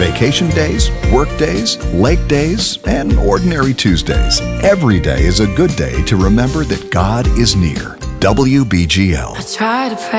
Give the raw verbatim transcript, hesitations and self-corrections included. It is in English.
Vacation days, work days, lake days, and ordinary Tuesdays. Every day is a good day to remember that God is near. W B G L. I try to pray